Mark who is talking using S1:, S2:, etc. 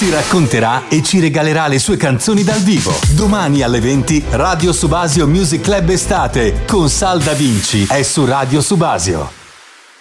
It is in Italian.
S1: si racconterà e ci regalerà le sue canzoni dal vivo. Domani alle 20 Radio Subasio Music Club Estate con Sal Da Vinci è su Radio Subasio.